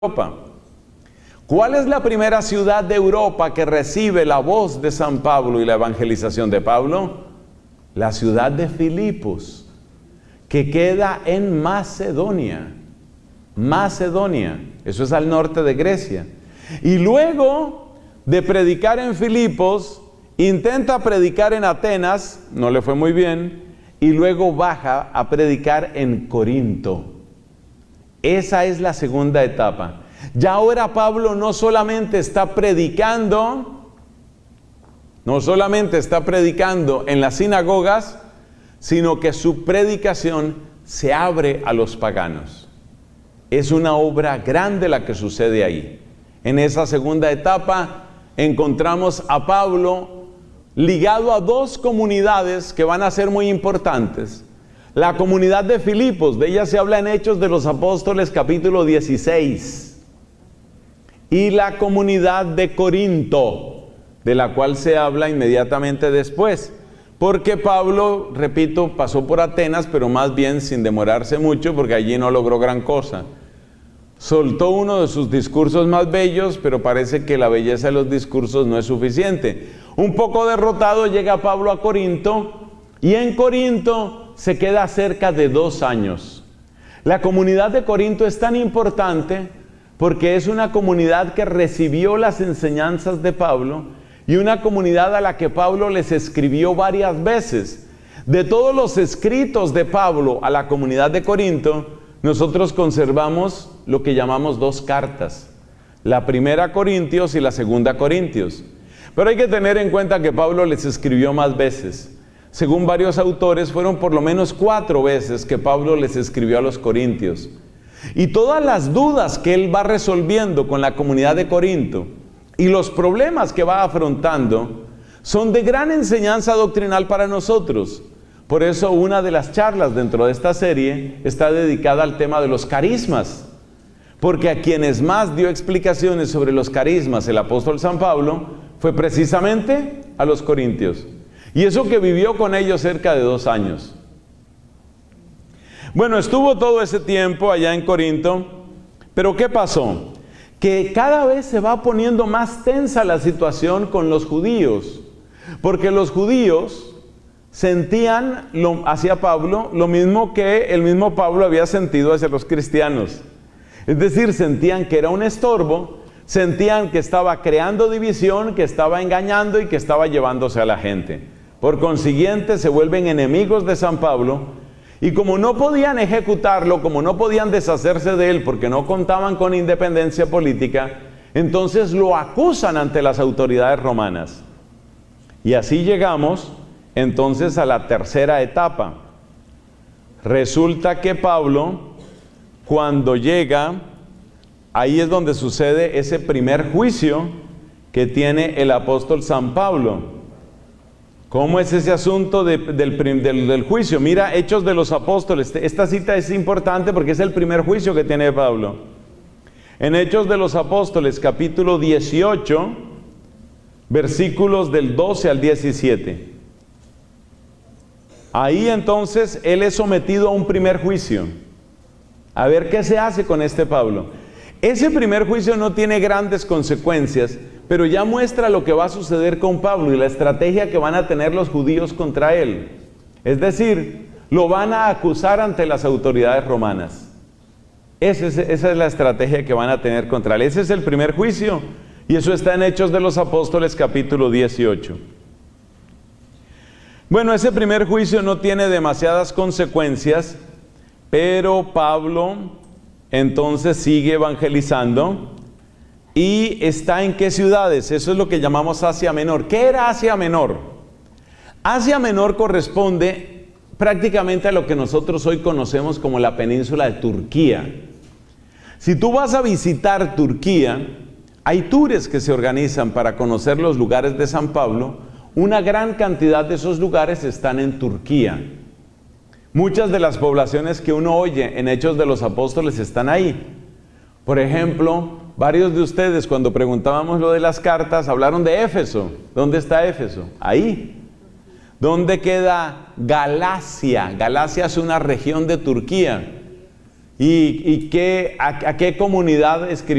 Europa. ¿Cuál es la primera ciudad de Europa que recibe la voz de San Pablo y la evangelización de Pablo? La ciudad de Filipos, que queda en Macedonia. Macedonia, eso es al norte de Grecia. Y luego de predicar en Filipos, intenta predicar en Atenas, no le fue muy bien, y luego baja a predicar en Corinto. Esa es la segunda etapa. Ya ahora Pablo no solamente está predicando en las sinagogas, sino que su predicación se abre a los paganos. Es una obra grande la que sucede ahí. En esa segunda etapa encontramos a Pablo ligado a dos comunidades que van a ser muy importantes. La comunidad de Filipos, de ella se habla en Hechos de los Apóstoles capítulo 16. Y la comunidad de Corinto, de la cual se habla inmediatamente después. Porque Pablo, repito, pasó por Atenas, pero más bien sin demorarse mucho, porque allí no logró gran cosa. Soltó uno de sus discursos más bellos, pero parece que la belleza de los discursos no es suficiente. Un poco derrotado llega Pablo a Corinto, y en Corinto se queda cerca de 2 años. La comunidad de Corinto es tan importante porque es una comunidad que recibió las enseñanzas de Pablo y una comunidad a la que Pablo les escribió varias veces. De todos los escritos de Pablo a la comunidad de Corinto, nosotros conservamos lo que llamamos 2 cartas. La primera a Corintios y la segunda a Corintios. Pero hay que tener en cuenta que Pablo les escribió más veces. Según varios autores, fueron por lo menos 4 veces que Pablo les escribió a los corintios. Y todas las dudas que él va resolviendo con la comunidad de Corinto y los problemas que va afrontando son de gran enseñanza doctrinal para nosotros. Por eso una de las charlas dentro de esta serie está dedicada al tema de los carismas. Porque a quienes más dio explicaciones sobre los carismas el apóstol San Pablo fue precisamente a los corintios. Y eso que vivió con ellos cerca de 2 años. Bueno, estuvo todo ese tiempo allá en Corinto, pero ¿qué pasó? Que cada vez se va poniendo más tensa la situación con los judíos, porque los judíos sentían hacia Pablo lo mismo que el mismo Pablo había sentido hacia los cristianos. Es decir, sentían que era un estorbo, sentían que estaba creando división, que estaba engañando y que estaba llevándose a la gente. Por consiguiente, se vuelven enemigos de San Pablo, y como no podían ejecutarlo, como no podían deshacerse de él, porque no contaban con independencia política, entonces lo acusan ante las autoridades romanas. Y así llegamos, entonces, a la tercera etapa. Resulta que Pablo, cuando llega, ahí es donde sucede ese primer juicio que tiene el apóstol San Pablo. ¿Cómo es ese asunto del juicio? Mira, Hechos de los Apóstoles. Esta cita es importante porque es el primer juicio que tiene Pablo. En Hechos de los Apóstoles, capítulo 18, versículos del 12 al 17. Ahí entonces él es sometido a un primer juicio. A ver qué se hace con este Pablo. Ese primer juicio no tiene grandes consecuencias, pero ya muestra lo que va a suceder con Pablo y la estrategia que van a tener los judíos contra él. Es decir, lo van a acusar ante las autoridades romanas. Esa es la estrategia que van a tener contra él. Ese es el primer juicio, y eso está en Hechos de los Apóstoles, capítulo 18. Bueno, ese primer juicio no tiene demasiadas consecuencias, pero Pablo entonces sigue evangelizando. ¿Y está en qué ciudades? Eso es lo que llamamos Asia Menor. ¿Qué era Asia Menor? Asia Menor corresponde prácticamente a lo que nosotros hoy conocemos como la península de Turquía. Si tú vas a visitar Turquía, hay tours que se organizan para conocer los lugares de San Pablo. Una gran cantidad de esos lugares están en Turquía. Muchas de las poblaciones que uno oye en Hechos de los Apóstoles están ahí. Por ejemplo, varios de ustedes cuando preguntábamos lo de las cartas hablaron de Éfeso. ¿Dónde está Éfeso? Ahí. ¿Dónde queda Galacia? Galacia es una región de Turquía. ¿Y a qué comunidad escribió?